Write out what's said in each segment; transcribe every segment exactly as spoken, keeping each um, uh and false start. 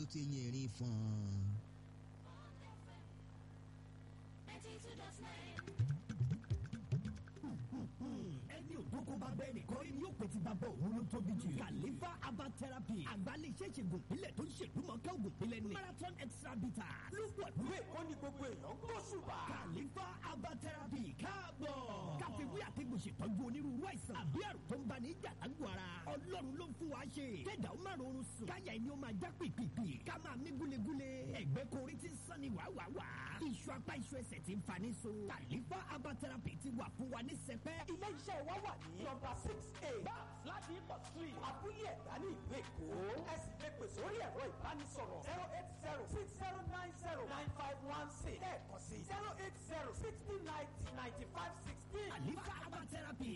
ló ti yín erin fún. ẹni òdókó bá bẹ́ẹ̀ nìkan rí ni yóò pè ti bá bọ̀ òun ló tóbi jù. Khalifa herbal therapy àgbálẹ̀ iṣẹ́ ìṣègùn ìpínlẹ̀ tó ń ṣèlúmọ̀ọ́ká ògùn ìpínlẹ̀ ní marathon extra bitter ló wà lórí ẹ̀kọ́ ní gbogbo èèyàn gbóṣùbà. Khalifa herbal therapy káàbọ̀. káfíwí àtẹ̀gùn ṣètọ́jú onírúurú àìsàn àbí àrùn tó ń bá ní ìjàlágbó ara. ọlọ́run ló ń fún wa ṣe. kẹ́dà ó máa rọrùn sùn. káyà ẹni ó máa já pìpìpì. ká máa mí gúlegúle. ẹ̀gbẹ́ korí ti ń sán ni wàwàwà. iṣu apá iṣu ẹsẹ̀ ti ń fa ní so. Khalifa herbal therapy ti wà fún wa ní sẹpẹ́. ilé iṣẹ́ wa wà ní nọ́mbà six eight babs láti ipò street abúlé ẹ̀dá ní ìlú èkó. ẹ sì lè pè sórí ẹ̀rọ ìbánisọ̀rọ̀ zero eight zero six zero nine zero nine five one six lẹ́ẹ̀kan sí zero eight zero sixty ninety ninety five sixteen. Khalifa herbal therapy.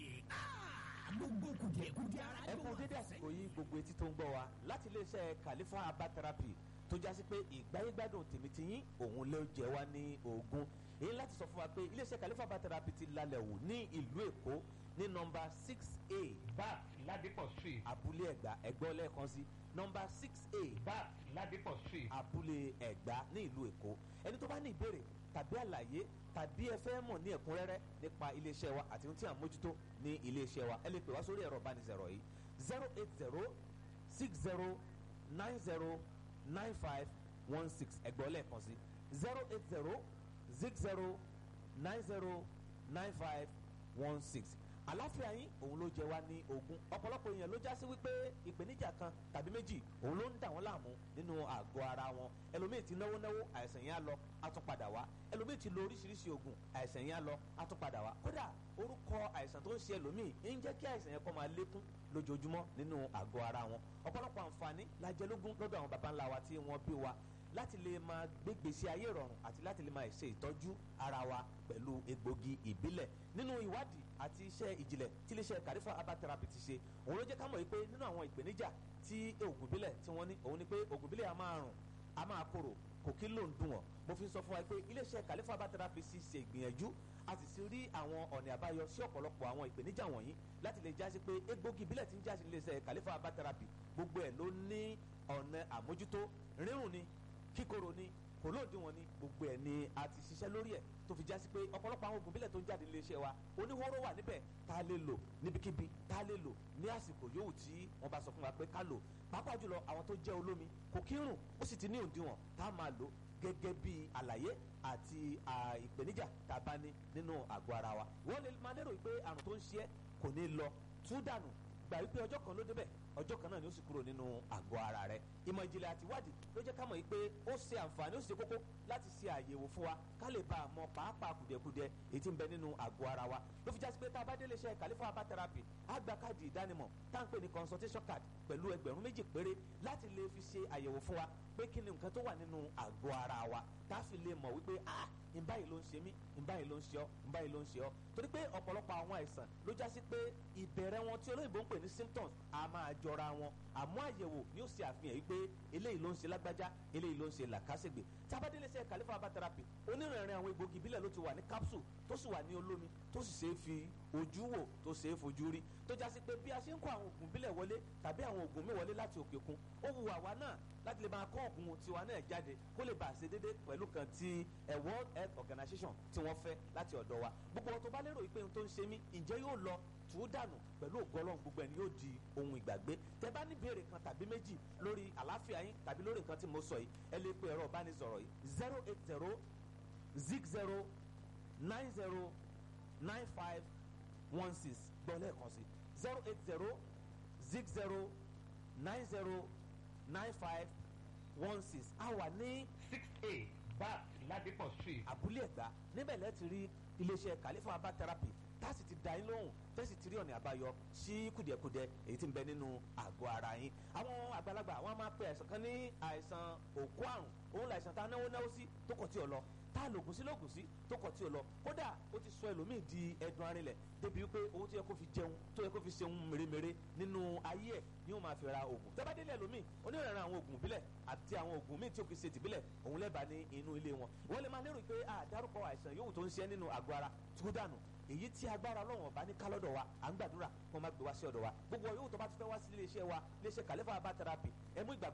gbogbo kùdìẹ̀kùdìẹ̀ ara ẹ kú dédé àsìkò yìí gbogbo etí tó ń gbọ́ wa láti iléeṣẹ́ Khalifa herbal therapy tó jásí pé ìgbáyégbádùn tèmi ti yín òun ló jẹ wá ní ogún èyí láti sọ fún wa pé iléeṣẹ́ Khalifa herbal therapy ti lálẹ́ wò ní ìlú èkó ní nọ́mbà six a Babs Ladipo Street abúlé ẹ̀gbá ẹ̀gbọ́ lẹ́ẹ̀kan sí nọ́mbà six a Babs Ladipo Street abúlé ẹ̀gbá ní ìlú èkó ẹni tó bá ní ìbéèrè tàbí àlàyé tàbí ẹ fẹ́ mọ̀ ní ẹ̀kúnrẹ́rẹ́ nípa iléeṣẹ́ wa àti ohun tí à ń mójútó ní iléeṣẹ́ wa ẹ lè pè wá sórí ẹ̀rọ ìbánisọ̀rọ̀ yìí zero eight zero six zero nine zero nine five one six ẹ̀gbọ́ lẹ́ẹ̀kan sí zero eight zero six zero nine zero nine five one six àláfíà yín òun ló jẹ wá ní ogún ọ̀pọ̀lọpọ̀ èèyàn ló já sí wípé ìpèníjà kan tàbí méjì òun ló ń dà wọ́n láàmú nínú àgọ́ ara wọn ẹlòmíì ti náwó náwó àìsàn yẹn á lọ á tún padà wá ẹlòmíì ti lo oríṣiríṣi oògùn àìsàn yẹn á lọ á tún padà wá kódà orúkọ àìsàn tó ń ṣe ẹlòmíì ń jẹ́ kí àìsàn yẹn kó máa lékún lójoojúmọ́ nínú àgọ́ ara wọn ọ̀pọ̀lọpọ̀ àǹfààní la jẹ lógún lọ́dọ̀ àwọn baba ńlá wa tí wọ́n bí wa láti lè máa gbégbèsè ayé ìrọ̀rùn àti láti lè máa ṣe ìtọ́jú ara wa pẹ̀lú egbògi ìbílẹ̀ nínú ìwádìí àti iṣẹ́ ìjìnlẹ̀ tí iléeṣẹ́ Khalifa herbal therapy ti ṣe òun ló jẹ́ ká mọ̀ wípé nínú àwọn ìpèníjà tí oògùn ìbílẹ̀ tí wọ́n ní òun ni pé oògùn ìbílẹ̀ a máa rùn a máa korò kò kí ló ń dùn wọ́n mo fi sọ fún wa pé iléeṣẹ́ Khalifa herbal therapy sì ṣe ìgbìyànjú a sì ti rí àwọn ọ̀nà àbáyọ sí ọ̀pọ̀lọpọ̀ àwọn ìpèníjà wọ̀nyí láti lè jásí pé egbògi ìbílẹ̀ tí ń jásí iléeṣẹ́ Khalifa herbal therapy gbogbo ẹ̀ ló ní ọ̀nà àmójútó rírùn ni kíkorò ni kò lóòdì wọn ni gbogbo ẹ̀ ni a ti ṣiṣẹ́ lórí ẹ̀ tó fi jásí pé ọ̀pọ̀lọpọ̀ àwọn oògùn ìbílẹ̀ tó ń jáde iléeṣẹ́ wa oníhóró wà níbẹ̀ tá a lè lò níbikíbi tá a lè lò ní àsìkò yòówù tí wọ́n bá sọ fún wa pé ká lò pàápàá jùlọ àwọn tó jẹ́ olómi kò kí rùn ó sì ti ní òdiwọ̀n tá a máa lò gẹ́gẹ́ bí àlàyé àti ìpèníjà tá a bá ní nínú àgọ́ ara wa wọ́n lè máa lérò pé àrùn tó ń ṣe é kò ní lọ tú dànù gbà wípé ọjọ́ kan ló débẹ̀ ọjọ́ kan náà ni ó sì kúrò nínú àgọ́ ara rẹ̀ ìmọ̀ ìjìnlẹ̀ àti ìwádìí ló jẹ́ ká mọ̀ wípé ó ṣe àǹfààní ó sì ṣe kókó láti ṣe àyẹ̀wò fún wa ká lè bá a mọ pàápàá kùdìẹ̀kudiẹ èyí tí ń bẹ nínú àgọ́ ara wa ló fi jásí pé tá a bá délé iṣẹ́ Khalifa herbal therapy á gba káàdì ìdánimọ̀ tá à ń pè ní consultation card pẹ̀lú ẹgbẹ̀rún méjì péré láti lè fi ṣe àyẹ̀wò fún wa pé kí ni nǹkan tó wà nínú àgọ́ ara wa tá a fi lè mọ̀ wípé ah ìbáyìí ló ń ṣe mí ìbáyìí ló ń ṣe ọ́ ìbáyìí ló ń ṣe ọ́ torí pé ọ̀pọ̀lọpọ̀ àwọn àìsàn ló já sí pé ìbẹ̀rẹ̀ wọn tí olóyìnbó ń pè ní symptoms a máa jọra wọn àmọ́ àyẹ̀wò ni ó ṣe àfihàn wípé eléyìí ló ń ṣe lágbájá eléyìí ló ń ṣe làkàṣègbè tábàdélé iṣẹ́ Khalifa herbal therapy onírìnrìn àwọn egbògi ìbílẹ̀ ló ti wà ní capsule tó sì wà ní olómi tó sì ṣe é fi ojú wò tó ṣe é fojú rí tó já sí pé bí a ṣe ń kó àwọn oògùn ìbílẹ̀ wọlé tàbí àwọn oògùn mi wọlé láti òkè òkun ó wu àwa náà láti lè máa kọ́ oògùn tiwa náà jáde kó lè bá a ṣe déédéé pẹ̀lú kan ti World Health Organization tí wọ́n fẹ́ láti ọ̀dọ̀ wa gbogbo ọ̀tọ̀ bá lérò pé ohun tó ń ṣe mí ǹjẹ́ yóò lọ tù ú dànù pẹ̀lú ògo Ọlọ́run gbogbo ẹni yóò di ohun ìgbàgbé tẹ bá ní béèrè kan tàbí méjì lórí àlàáfíà yín tàbí lórí nǹkan tí mo sọ yìí ẹ lè pe ẹ̀rọ ìbánisọ̀rọ̀ yìí zero eight zero six zero nine zero nine five one six gbọ́ lẹ́ẹ̀kan sí zero eight zero six zero nine zero nine five one six a wà ní six a Babs Ladipo Street abúlé ẹ̀gbá níbẹ̀ lẹ́ẹ̀ ti rí iléeṣẹ́ Khalifa herbal therapy tá a sì ti dá yín lóhùn tẹ́sí ti rí ọ̀nà àbáyọ sí kùdìẹ̀kudiẹ èyí tí ń bẹ nínú àgọ́ ara yín àwọn àgbàlagbà wọn máa pe àìsàn kan ní àìsàn òkú àrùn òun làìsàn tá a náwó náwó sí tó kọ̀ tí ò lọ tá a lògùn sí lògùn sí tó kọ̀ tí ò lọ kódà ó ti sọ ẹlòmíì di ẹdun arinlẹ̀ débi wípé owó tó yẹ kó fi jẹun tó yẹ kó fi ṣe ohun mèremère nínú ayé ẹ̀ ni ó máa fi ra oògùn tẹ́ bá délé ẹlòmíì onírànràn àwọn oògùn ìbílẹ̀ àti àwọn oògùn míì tí ó kì í ṣe tìbílẹ̀ òun lẹ́bàá ní inú ilé wọn wọ́n lè máa lérò pé àdárúkọ àìsàn yòówù tó ń ṣe nínú àgọ́ ara tó dànù èyí tí agbára Ọlọ́run ọba ní kálọ́dọ̀ wa à ń gbàdúrà kó má gbé wá sí ọ̀dọ̀ wa gbogbo yòówù tó bá ti fẹ́ wá sí iléeṣẹ́ wa iléeṣẹ́ Khalifa herbal therapy ẹ mú ìgbà